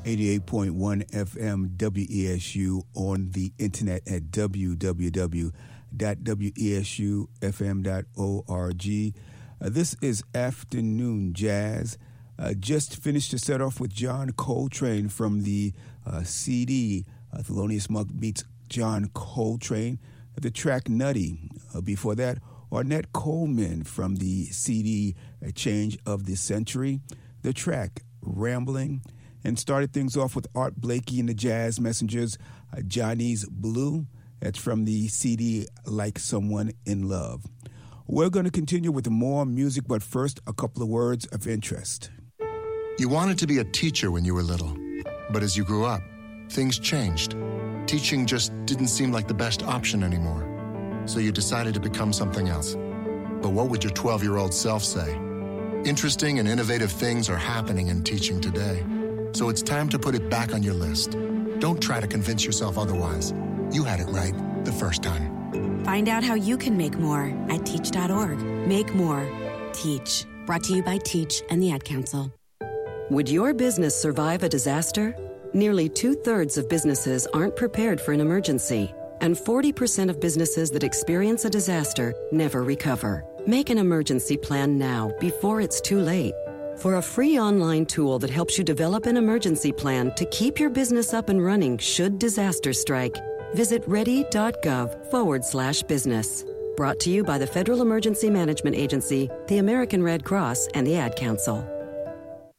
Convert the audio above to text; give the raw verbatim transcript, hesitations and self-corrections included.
eighty-eight point one F M W E S U, on the internet at w w w dot w e s u f m dot org. Uh, this is Afternoon Jazz. Uh, just finished to set off with John Coltrane from the uh, C D, uh, Thelonious Monk meets John Coltrane, the track Nutty. Uh, before that, Ornette Coleman from the C D uh, Change of the Century, the track Rambling, and started things off with Art Blakey and the Jazz Messengers, uh, Johnny's Blue. That's from the C D Like Someone in Love. We're going to continue with more music, but first, a couple of words of interest. You wanted to be a teacher when you were little, but as you grew up, things changed. Teaching just didn't seem like the best option anymore, so you decided to become something else. But what would your twelve-year-old self say? Interesting and innovative things are happening in teaching today, so it's time to put it back on your list. Don't try to convince yourself otherwise. You had it right the first time. Find out how you can make more at teach dot org. Make more. Teach. Brought to you by Teach and the Ad Council. Would your business survive a disaster? Nearly two-thirds of businesses aren't prepared for an emergency, and forty percent of businesses that experience a disaster never recover. Make an emergency plan now before it's too late. For a free online tool that helps you develop an emergency plan to keep your business up and running should disaster strike, visit ready.gov forward slash business. Brought to you by the Federal Emergency Management Agency, the American Red Cross, and the Ad Council.